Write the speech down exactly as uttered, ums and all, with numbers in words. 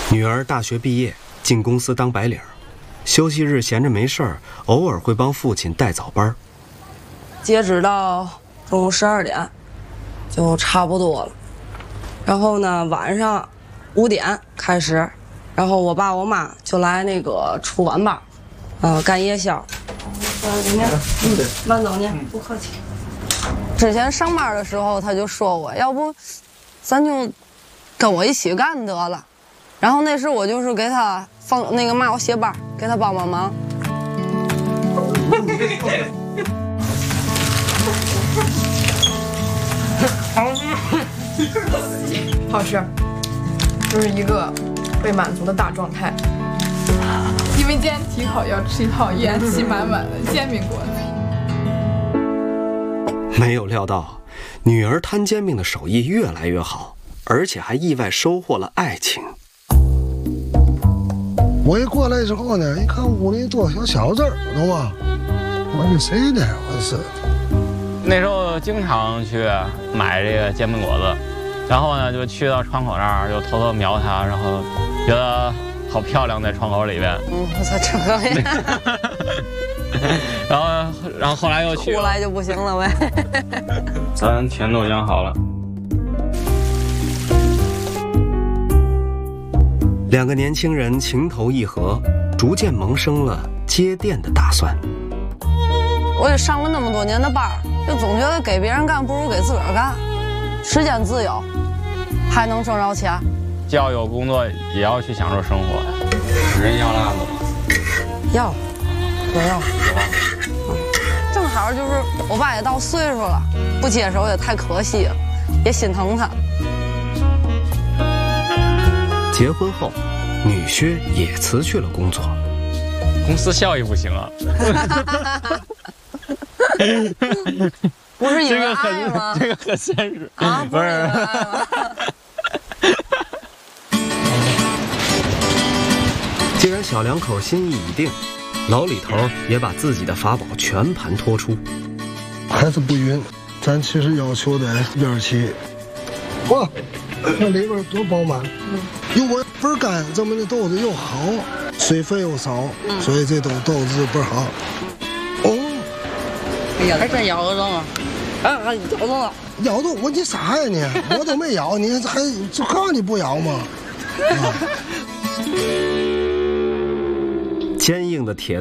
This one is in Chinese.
女儿大学毕业，进公司当白领，休息日闲着没事儿，偶尔会帮父亲带早班。 截止到中午十二点，就差不多了。然后呢，晚上五点开始，然后我爸我妈就来那个出晚班，呃，干夜宵。呃，您，嗯，慢走您，不客气。之前上班的时候，他就说我，要不，咱就跟我一起干得了。然后那时我就是给他放那个嘛，我写班，给他帮帮忙。 好吃，就是一个被满足的大状态。因为今天体考要吃一套元气满满的煎饼果子。 没有料到，女儿摊煎饼的手艺越来越好，而且还意外收获了爱情。 我一过来之后呢，一看屋里多小小字儿，懂吗？我这谁呢？我是。 那时候经常去买这个煎饼果子，然后呢就去到窗口那儿就偷偷瞄它，然后觉得好漂亮在窗口里边。 嗯，我操，这个。 然后，然后后来又去。 出来就不行了呗。 咱钱都养好了。 两个年轻人情投意合，逐渐萌生了接店的打算。 我也上了那么多年的班，就总觉得给别人干不如给自个儿干，时间自由，还能挣着钱。 既要有工作，也要去享受生活。 人要辣子吗？ 要，我要。正好就是我爸也到岁数了，不接手也太可惜了，也心疼他。 结婚后，女婿也辞去了工作。 公司效益不行啊。 不是因为爱吗？ 这个很现实啊，不是因为爱吗？ 既然小两口心意已定，老李头也把自己的法宝全盘托出。 还是不匀，咱其实要求的边儿齐。哇，那里边多饱满，又我倍儿干，咱们的豆子又好，水分又少，嗯、所以这种豆子倍儿好。哦， 哎呀，还真咬得中啊！啊，咬中了， 咬中我你傻呀你？我都没咬你，还就告诉你不咬吗？啊、 坚硬的铁